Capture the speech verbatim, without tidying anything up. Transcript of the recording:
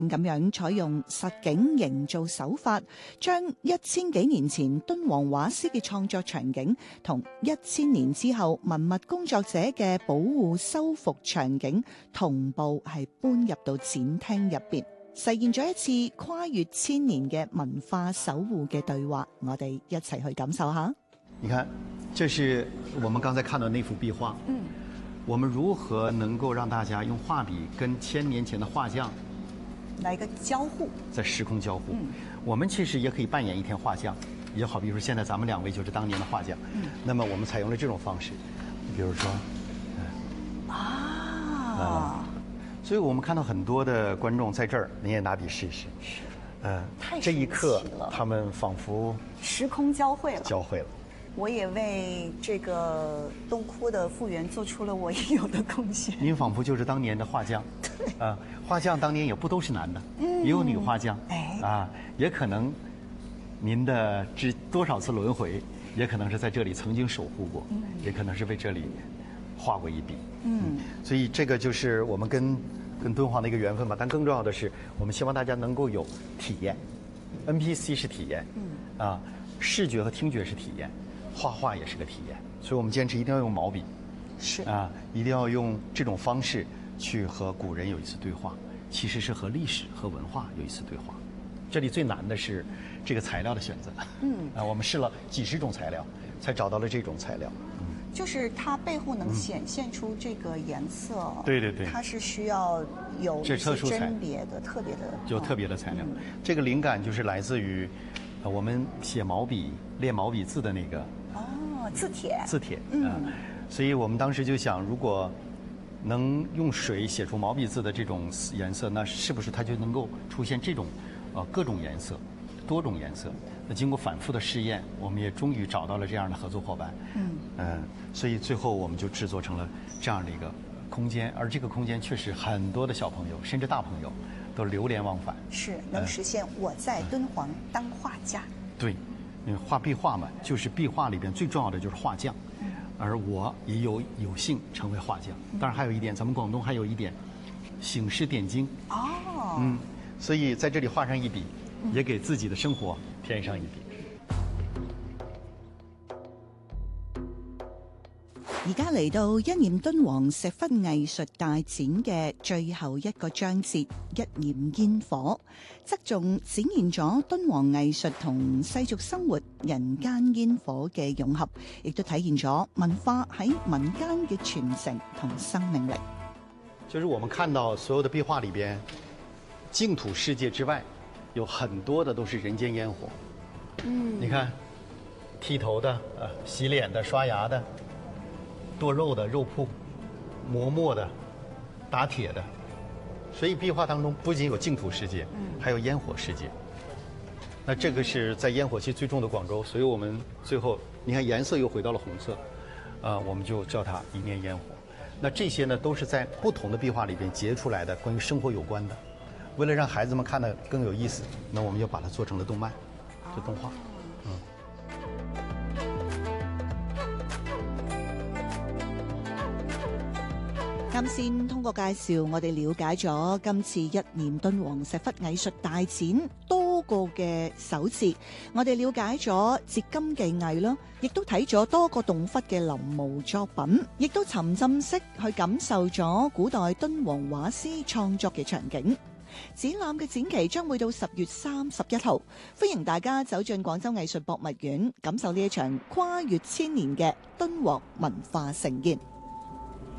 咁樣採用實景營造手法，將一千幾年前敦煌畫師嘅創作場景同一千年之後文物工作者嘅保護修復場景同步係搬入到展廳入邊，實現咗一次跨越千年嘅文化守護嘅對話。我哋一齊去感受下。 你看，這是我們剛才看到那幅壁畫。嗯，我們如何能夠讓大家用畫筆跟千年前的畫匠來個交互， 在時空交互？ 嗯， 我們其實也可以扮演一天畫匠，也好比如說現在咱們兩位就是當年的畫匠。嗯，那麼我們採用了這種方式，比如說，嗯、啊，所以我們看到很多的觀眾在這兒，你也拿筆試試。是，嗯，這一刻他們仿佛時空交匯了， 交匯了。 我也為這個東窟的復原做出了我應有的貢獻。 您仿佛就是當年的畫匠， 對， 啊，畫匠當年也不都是男的，嗯，也有女畫匠， 哎， 啊，也可能您的這多少次輪迴，也可能是在這裡曾經守護過，嗯，也可能是為這裡畫過一筆，嗯，嗯，所以這個就是我們跟跟敦煌的一個緣分吧。但更重要的是，我們希望大家能夠有體驗 ，N P C 是體驗，嗯，啊，視覺和聽覺是體驗。畫畫也是個體驗，所以我們堅持一定要用毛筆， 是啊，一定要用這種方式去和古人有一次對話，其實是和歷史和文化有一次對話。這裡最難的是這個材料的選擇，嗯，啊，我們試了幾十種材料，才找到了這種材料。嗯， 就是它背後能顯現出這個顏色，嗯， 對對對， 它是需要有一些特殊甄別的特別的， 有特別的材料。嗯，這個靈感就是來自於，呃，我們寫毛筆練毛筆字的那個。 字帖， 字帖，嗯、呃，所以我們當時就想，如果能用水寫出毛筆字的這種顏色，那是不是它就能夠出現這種，呃，各種顏色，多種顏色？那經過反覆的試驗，我們也終於找到了這樣的合作夥伴，嗯，嗯、呃，所以最後我們就製作成了這樣的一個空間，而這個空間確實很多的小朋友甚至大朋友都流連忘返， 是能實現我在敦煌當畫家， 呃、對。因為畫壁畫嘛，就是壁畫裏邊最重要的就是畫匠，而我也有有幸成為畫匠。當然還有一點，咱們廣東還有一點醒世點睛哦，嗯，所以在這裡畫上一筆，也給自己的生活添上一筆。 而家嚟到一念敦煌石窟藝術大展嘅最後一個章節，一念煙火，側重展現咗敦煌藝術同世俗生活人間煙火嘅融合，亦都體現咗文化喺民間嘅傳承同生命力。 就是我們看到所有的壁畫裏邊，淨土世界之外，有很多的都是人間煙火。嗯，你看，剃頭的、呃，洗臉的、刷牙的。剁肉的肉鋪，磨墨的，打鐵的，所以壁畫當中不僅有淨土世界，還有煙火世界。那這個是在煙火氣最重的廣州，所以我們最後你看顏色又回到了紅色，啊、呃，我們就叫它一念煙火。那這些呢都是在不同的壁畫裏邊結出來的關於生活有關的。為了讓孩子們看得更有意思，那我們就把它做成了動漫，就動畫。嗯。 啱先通過介紹，我哋了解咗今次一念敦煌石窟藝術大展多個嘅首次，我哋了解咗折金技藝啦，亦都睇咗多個洞窟嘅臨摹作品，亦都沉浸式去感受咗古代敦煌畫師創作嘅場景。展覽嘅展期將會到十月三十一號，歡迎大家走進廣州藝術博物院，感受呢一場跨越千年嘅敦煌文化盛宴。